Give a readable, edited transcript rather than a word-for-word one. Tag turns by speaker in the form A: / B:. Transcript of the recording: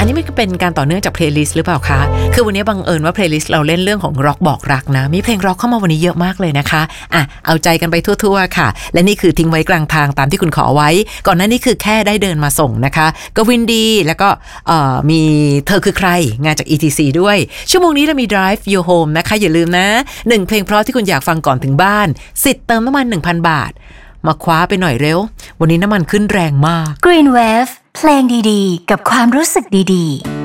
A: นี้มันเป็นการต่อเนื่องจากเพลย์ลิสต์หรือเปล่าคะคือวันนี้บังเอิญว่าเพลย์ลิสต์เราเล่นเรื่องของร็อกบอกรักนะมีเพลงร็อกเข้ามาวันนี้เยอะมากเลยนะคะเอาใจกันไปทั่วๆค่ะและนี่คือทิ้งไว้กลางทางตามที่คุณขอไว้ก่อนหน้านี้คือแค่ได้เดินมาส่งนะคะกวินดีแล้วก็มีเธอคือใครงานจาก ETC ด้วยชั่วโมงนี้เรามี Drive Your Home นะคะอย่าลืมนะ1เพลงเพราะที่คุณอยากฟังก่อนถึงบ้านสิทธิ์เติมน้ำมัน 1,000 บาทมาคว้าไปหน่อยเร็ววันนี้น้ำมันขึ้นแรงมาก
B: Green Wave เพลงดีๆกับความรู้สึกดีๆ